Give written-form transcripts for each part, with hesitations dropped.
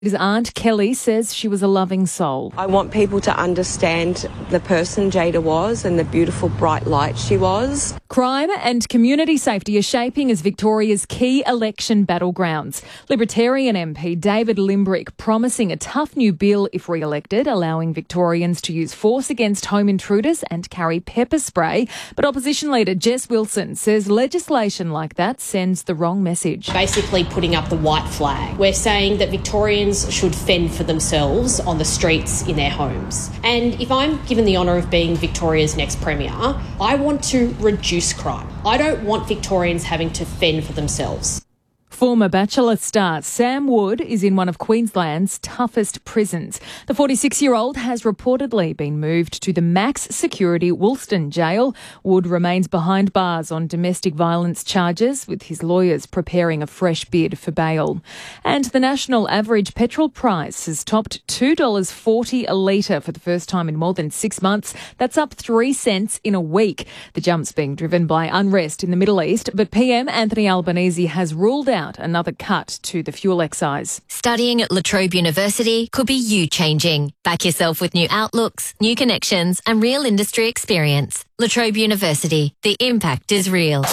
His aunt Kelly says she was a loving soul. I want people to understand the person Jada was and the beautiful bright light she was. Crime and community safety are shaping as Victoria's key election battlegrounds. Libertarian MP David Limbrick promising a tough new bill if re-elected, allowing Victorians to use force against home intruders and carry pepper spray. But opposition leader Jess Wilson says legislation like that sends the wrong message. Basically putting up the white flag. We're saying that Victorians should fend for themselves on the streets in their homes. And if I'm given the honour of being Victoria's next Premier, I want to reduce crime. I don't want Victorians having to fend for themselves. Former Bachelor star Sam Wood is in one of Queensland's toughest prisons. The 46-year-old has reportedly been moved to the max security Woolston jail. Wood remains behind bars on domestic violence charges, with his lawyers preparing a fresh bid for bail. And the national average petrol price has topped $2.40 a litre for the first time in more than 6 months. That's up 3 cents in a week. The jump's being driven by unrest in the Middle East, but PM Anthony Albanese has ruled out another cut to the fuel excise. Studying at La Trobe University could be you changing. Back yourself with new outlooks, new connections and real industry experience. La Trobe University. The impact is real.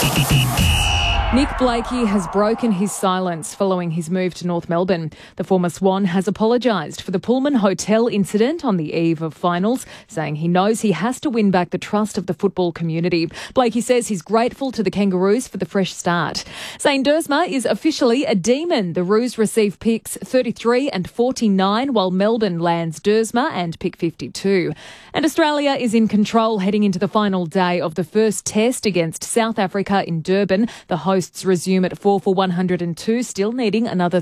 Nick Blakey has broken his silence following his move to North Melbourne. The former Swan has apologised for the Pullman Hotel incident on the eve of finals, saying he knows he has to win back the trust of the football community. Blakey says he's grateful to the Kangaroos for the fresh start. Zane Dersma is officially a demon. The Roos receive picks 33 and 49, while Melbourne lands Dersma and pick 52. And Australia is in control heading into the final day of the first test against South Africa in Durban. The hosts resume at 4 for 102, still needing another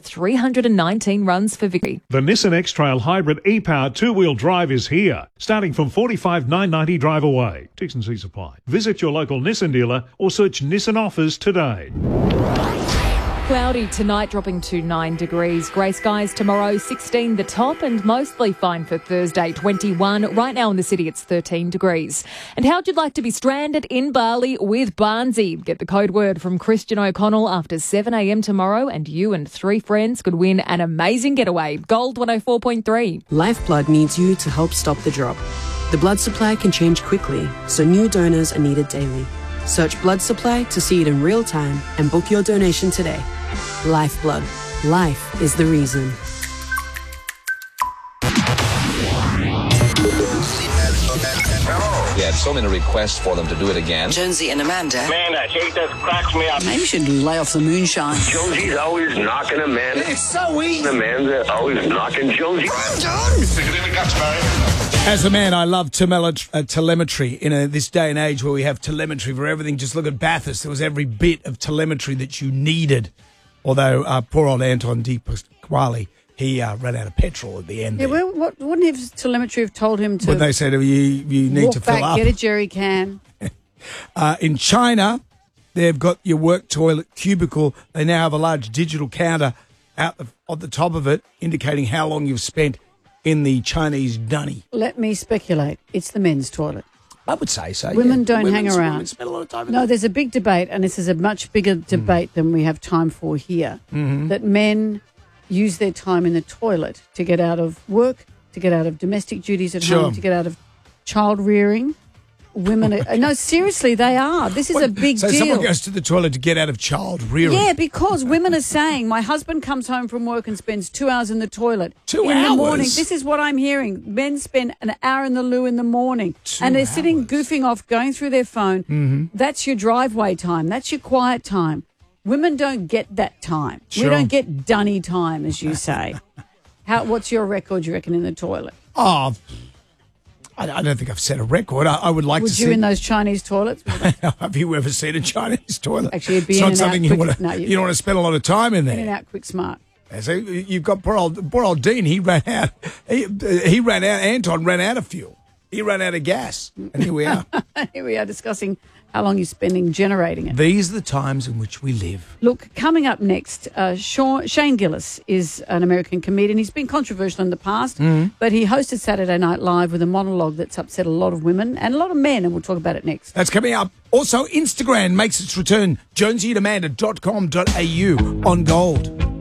319 runs for victory. The Nissan X-Trail Hybrid e-Power two-wheel drive is here, starting from $45,990 drive away. T&Cs apply. Visit your local Nissan dealer or search Nissan offers today. Cloudy tonight, dropping to 9 degrees. Grey skies tomorrow, 16 the top, and mostly fine for Thursday, 21. Right now in the city, it's 13 degrees. And how'd you like to be stranded in Bali with Barnsey? Get the code word from Christian O'Connell after 7 a.m. tomorrow, and you and 3 friends could win an amazing getaway. Gold 104.3. Lifeblood needs you to help stop the drop. The blood supply can change quickly, so new donors are needed daily. Search blood supply to see it in real time and book your donation today. Lifeblood. Life is the reason. We had so many requests for them to do it again. Jonesy and Amanda. Man, that shit just cracks me up. Maybe you should lay off the moonshine. Jonesy's always knocking Amanda. It's so easy. Amanda always knocking Jonesy. I'm done. Stick it in the guts, Barry. As a man, I love telemetry in this day and age where we have telemetry for everything. Just look at Bathurst. There was every bit of telemetry that you needed. Although poor old Anton De Pasquale, he ran out of petrol at the end. Yeah, well, wouldn't his telemetry have told him to? But they said you need to fill walk back, up. get a jerry can. In China, they've got your work toilet cubicle. They now have a large digital counter at the top of it, indicating how long you've spent in the Chinese dunny. Let me speculate. It's the men's toilet. I would say so. Women don't hang around. Women spend a lot of time in No, there's a big debate, and this is a much bigger debate than we have time for here, that men use their time in the toilet to get out of work, to get out of domestic duties at home, to get out of child rearing. Women are, no, seriously, they are. This is a big deal. So someone goes to the toilet to get out of child rearing? Yeah, because women are saying, my husband comes home from work and spends 2 hours in the toilet. 2 in hours? the morning. This is what I'm hearing. Men spend an hour in the loo in the morning. 2 and they're hours. sitting goofing off, going through their phone. That's your driveway time. That's your quiet time. Women don't get that time. Sure. We don't get dunny time, as you say. What's your record, you reckon, in the toilet? Oh, I don't think I've set a record. I would like to see. Would you in those Chinese toilets? Have you ever seen a Chinese toilet? Actually, it'd be it's in not and something out you quick. want to. No, you don't want to spend a lot of time in there. In and out quick, smart. So you've got poor old Dean. He ran out. He ran out. Anton ran out of fuel. He ran out of gas, and here we are. Here we are discussing how long you're spending generating it. These are the times in which we live. Look, coming up next, Shane Gillis is an American comedian. He's been controversial in the past, but he hosted Saturday Night Live with a monologue that's upset a lot of women and a lot of men, and we'll talk about it next. That's coming up. Also, Instagram makes its return, jonesyandamanda.com.au on Gold.